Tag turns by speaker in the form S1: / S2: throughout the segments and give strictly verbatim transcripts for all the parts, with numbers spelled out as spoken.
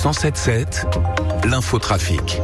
S1: cent sept sept, l'infotrafic.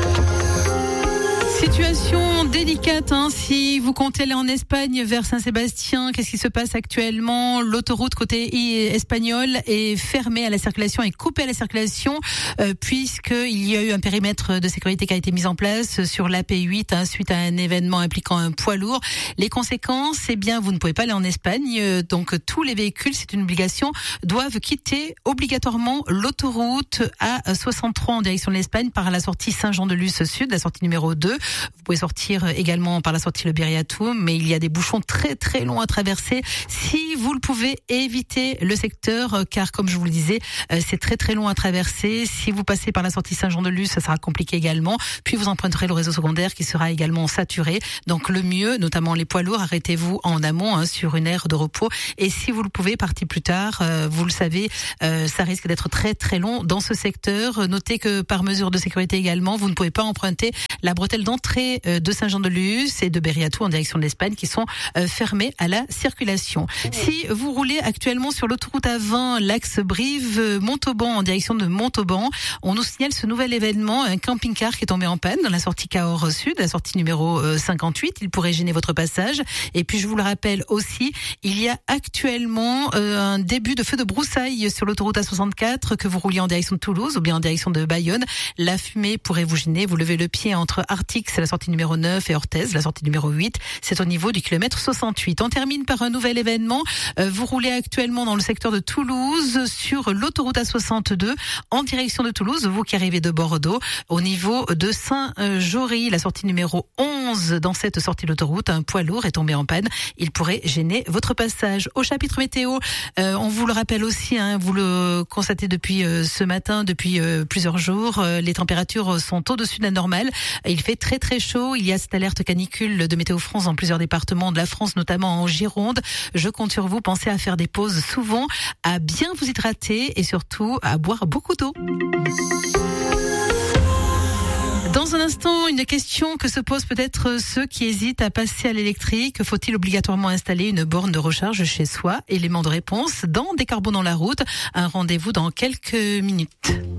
S2: Situation délicate, hein, si vous comptez aller en Espagne vers Saint-Sébastien, qu'est-ce qui se passe actuellement? L'autoroute côté espagnol est fermée à la circulation, est coupée à la circulation, euh, puisqu'il y a eu un périmètre de sécurité qui a été mis en place sur l'A P huit hein, suite à un événement impliquant un poids lourd. Les conséquences, eh bien, vous ne pouvez pas aller en Espagne, euh, donc tous les véhicules, c'est une obligation, doivent quitter obligatoirement l'autoroute A soixante-trois en direction de l'Espagne par la sortie Saint-Jean-de-Luz Sud, la sortie numéro deux. Vous pouvez sortir également par la sortie Le Biriatou, mais il y a des bouchons très très longs à traverser. Si vous le pouvez, évitez le secteur, car comme je vous le disais, c'est très très long à traverser. Si vous passez par la sortie Saint-Jean-de-Luz, ça sera compliqué également. Puis vous emprunterez le réseau secondaire qui sera également saturé. Donc le mieux, notamment les poids lourds, arrêtez-vous en amont hein, sur une aire de repos. Et si vous le pouvez, partez plus tard. Euh, vous le savez, euh, ça risque d'être très très long dans ce secteur. Notez que par mesure de sécurité également, vous ne pouvez pas emprunter la bretelle d'entrée de Saint-Jean-de-Luz et de Biriatou en direction de l'Espagne qui sont fermés à la circulation. Si vous roulez actuellement sur l'autoroute A vingt, l'axe Brive-Montauban en direction de Montauban, on nous signale ce nouvel événement, un camping-car qui est tombé en panne dans la sortie Cahors Sud, la sortie numéro cinquante-huit. Il pourrait gêner votre passage. Et puis je vous le rappelle aussi, il y a actuellement un début de feu de broussailles sur l'autoroute A soixante-quatre, que vous rouliez en direction de Toulouse ou bien en direction de Bayonne. La fumée pourrait vous gêner. Vous levez le pied entre Artix, c'est la sortie numéro neuf, et Orthez, la sortie numéro huit. C'est au niveau du kilomètre soixante-huit. On termine par un nouvel événement. Euh, vous roulez actuellement dans le secteur de Toulouse sur l'autoroute A soixante-deux en direction de Toulouse, vous qui arrivez de Bordeaux, au niveau de Saint-Jory, la sortie numéro onze. Dans cette sortie d'autoroute, un poids lourd est tombé en panne. Il pourrait gêner votre passage. Au chapitre météo, euh, on vous le rappelle aussi, hein, vous le constatez depuis euh, ce matin, depuis euh, plusieurs jours, euh, les températures sont au-dessus de la normale. Il fait très très chaud. Il y a cette alerte canicule de Météo France dans plusieurs départements de la France, notamment en Gironde. Je compte sur vous. Pensez à faire des pauses souvent, à bien vous hydrater et surtout à boire beaucoup d'eau. Dans un instant, une question que se posent peut-être ceux qui hésitent à passer à l'électrique. Faut-il obligatoirement installer une borne de recharge chez soi? Élément de réponse dans Décarbonons la route. Un rendez-vous dans quelques minutes.